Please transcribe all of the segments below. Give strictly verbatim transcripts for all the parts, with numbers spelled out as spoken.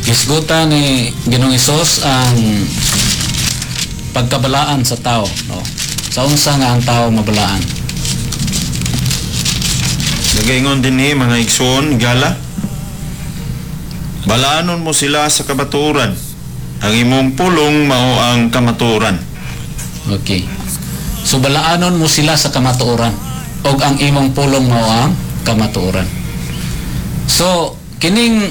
Gisgutan ni Ginoong Hesus ang pagkabalaan sa tao, no? Sa unsa nga ang tao mabalaan. Nagaingon din ni mga igsoon, gala. Balaanon mo sila sa kamatuoran. Ang imong pulong mao ang kamatuoran. Okay. So balaanon mo sila sa kamatuoran og ang imong pulong mao ang kamatuoran. So kining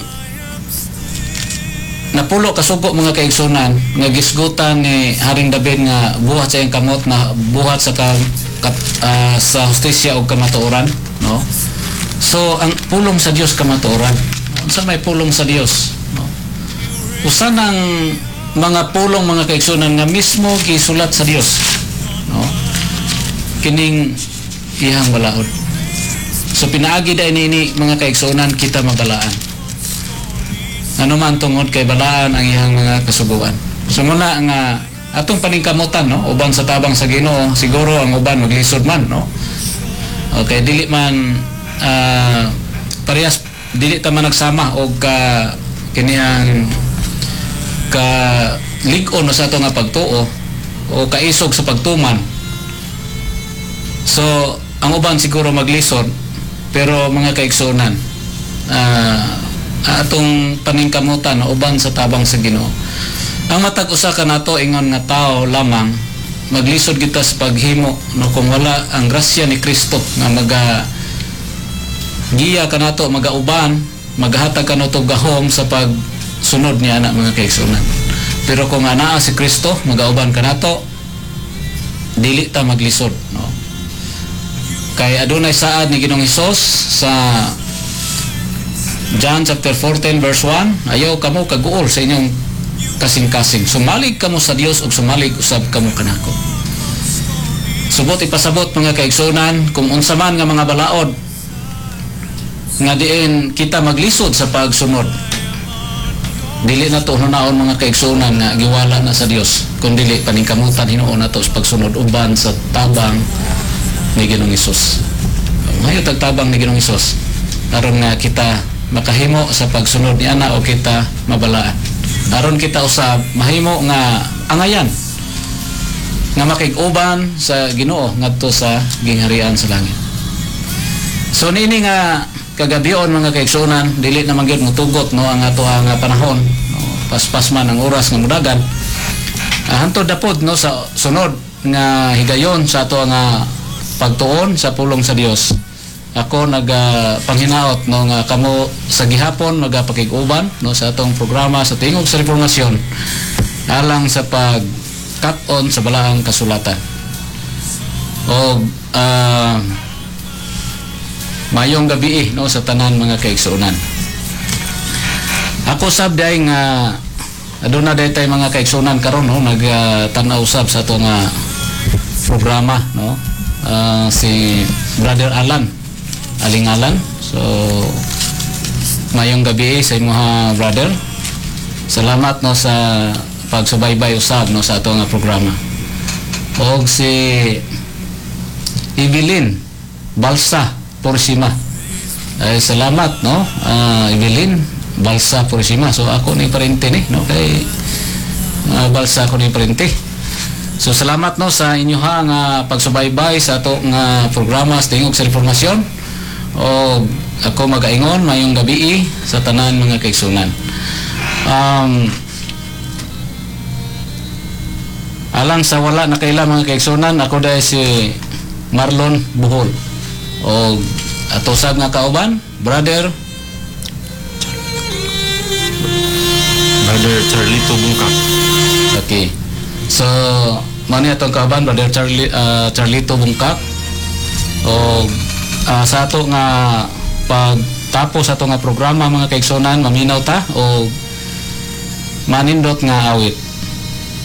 napulo kasugo mga kaigsunan nga gisgutan ni Haring David nga buhat sa iyang kamot na buhat sa ka, ka uh, sa hustisya og kamatuoran, no? So ang pulong sa Dios kamatuoran. Unsa may pulong sa Dios, no? Usa ng mga pulong mga kaigsunan nga mismo gisulat sa Dios, no? Kining iyang balaod. So pinaagi dai ini mga kaigsunan kita mabalaan. Ano man tungod kay balaan ang iyang mga kasuguan. So muna nga atong paningkamutan, no, uban sa tabang sa Ginoo, siguro ang uban maglisod man, no. Okay, dili man uh, parehas dili ta man nagsama og ka kiniyang ka lig-on sa ato nga pagtuo o kaisog sa pagtuman. So ang uban siguro maglisod, pero mga kaigsunan, uh, atong paningkamutan uban sa tabang sa Ginoo. Ang matag usa ka nato ingon nga tao lamang maglisod kita sa paghimo, no, kung wala ang grasya ni Kristo nga maga giya kanato magauban, maghatag kanato gahom sa pagsunod niya na mga kaigsunan. Pero kung anaa si Kristo magauban kanato, dili ta maglisod, no. Kay adunay saad ni Ginoong Hesus sa John chapter fourteen verse one, ayaw kamo kaguol sa inyong kasing-kasing. Sumalig kamo sa Dios ug sumalig usab kamo kanako. Subot ipasabot mga kaigsunan kung unsa man nga mga balaod nga diin kita maglisod sa pagsunod. Dili na to hunaon mga kaigsunan nga giwala na sa Dios, kundi dili paningkamutan hinuon nato sa pagsunod uban sa tabang ni Ginoong Hesus. Ngayon tagtabang ni Ginoong Hesus aron nga kita makahimo sa pagsunod ni ana o kita mabalaan. Aron kita usab mahimo nga angayan nga makig-uban sa Ginoo ngadto sa gingharian sa langit. So niini nga kagabion mga kaigsunan, dili na man gyud motugot, no, ang ato nga panahon, no, paspas man ang oras nga mudagan. Uh, hantod dapod, no, sa sunod nga higayon sa ato nga pagtuon sa pulong sa Dios. Ako nagpanghinaot, uh, no, nga kamo sa gihapon magapakig-uban, no, sa atong programa sa tingog sa reformasyon alang sa pag cut-on sa balaang kasulatan. O uh, mayong gabi, no, sa tanan mga kaigsunan. Ako sab day nga aduna day tay mga kaigsunan karon, no, nagtanaw uh, usab sa ato nga programa, no, uh, si Brother Alan Alingalan. So mayong gabi sa imuha brother. Salamat, no, sa pagsubaybay usab, no, sa ato nga programa. Og si Evelyn Balsa Purisima. Ay salamat, no, uh, Evelyn Balsa Purisima. So ako ni parente ni, no, kay uh, Balsa ko ni parente. So salamat, no, sa inyoha nga pagsubaybay sa ato nga programa sa tingog sa reformasyon. O ako magaingon mayong gabi sa tanan mga kaigsunan. Um, alang sa wala na kaila mga kaigsunan, ako dahil si Marlon Buhol. O ato sab nga kauban, brother Brother Charlito Bungkak. Okay. So mani atong kauban, brother Charlie uh, Charlito Bungkak. O Uh, sa ato nga pagtapos sa ato nga programa mga kaigsunan, maminaw ta o manindot nga awit.